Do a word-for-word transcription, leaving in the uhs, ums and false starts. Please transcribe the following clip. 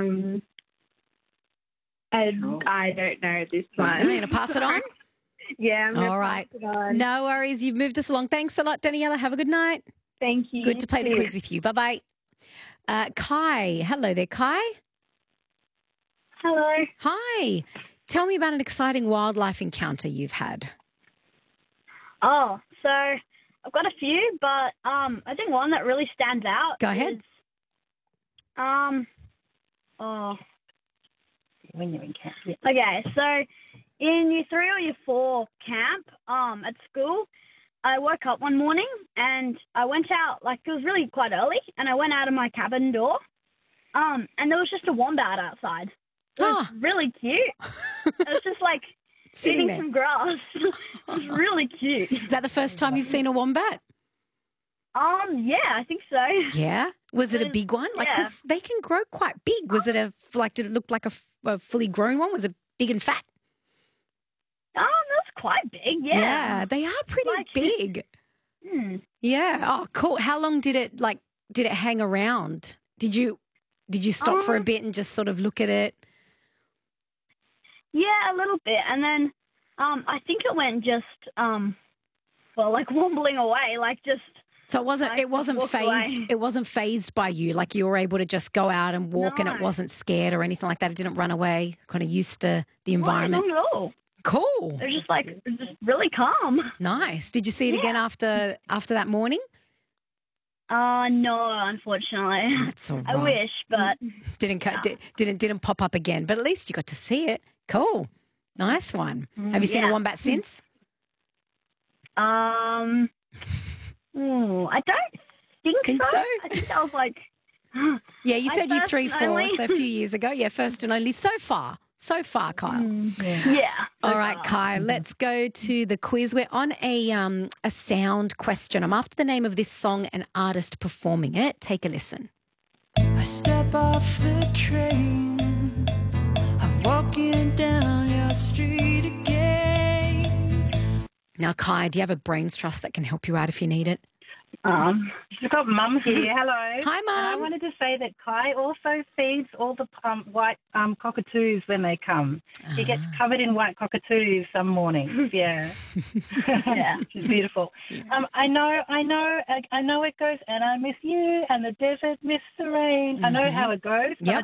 Um, and Oh. I don't know this I'm one. going to pass it on. Yeah, I'm gonna All right. pass it on. No worries. You've moved us along. Thanks a lot, Daniela. Have a good night. Thank you. Good to play the Cheers. quiz with you. Bye-bye. Uh, Kai. Hello there, Kai. Hello. Hi. Tell me about an exciting wildlife encounter you've had. Oh, so I've got a few, but um, I think one that really stands out. Go ahead. Is, um, oh, When you're in camp. Yeah. okay. So in year three or year four camp, um, at school, I woke up one morning and I went out. Like it was really quite early, and I went out of my cabin door. Um, and there was just a wombat outside. It was Ah. really cute. It was just like Sitting eating there. some grass. It was really cute. Is that the first time you've seen a wombat? Um, yeah, I think so. Yeah. Was it a Was- big one? Like, yeah. because they can grow quite big. Was it a, like, did it look like a, f- a fully grown one? Was it big and fat? Um, that's quite big. Yeah. they are pretty Like- big. Hmm. Yeah. Oh, cool. How long did it, like, did it hang around? Did you, did you stop for a Um, bit and just sort of look at it? Yeah, a little bit, and then um, I think it went just um, well, like wobbling away, like just So it wasn't, I it just wasn't walked phased, away. it wasn't phased by you. Like you were able to just go out and walk and it No. wasn't scared or anything like that. It didn't run away, kind of used to the no, environment. not at all. Cool. They're just like they're just really calm. Nice. Did you see it again after after that morning? Uh, no, unfortunately. That's all I right. wish, but Didn't co- di- didn't didn't pop up again, but at least you got to see it. Cool. Nice one. Have you seen a Yeah. wombat since? um, ooh, I don't think, Think so. so? I think that was like Yeah, you My said year first three, and four, only. so a few years ago. Yeah, first and only. So far. So far, Kyle. yeah. All right, Kai, let's go to the quiz. We're on a um a sound question. I'm after the name of this song and artist performing it. Take a listen. I step off the train. I'm walking down your street again. Now, Kai, do you have a brains trust that can help you out if you need it? Um, We've got Mum here. Hello. Hi, And I Mum. wanted to say that Kai also feeds all the um, white um, cockatoos when they come. He gets Ah. covered in white cockatoos some mornings. Yeah, Yeah. She's beautiful. Um, I know, I know, I, I know it goes. And I miss you, and the desert miss the rain. I know Mhm. how it goes. but Yep.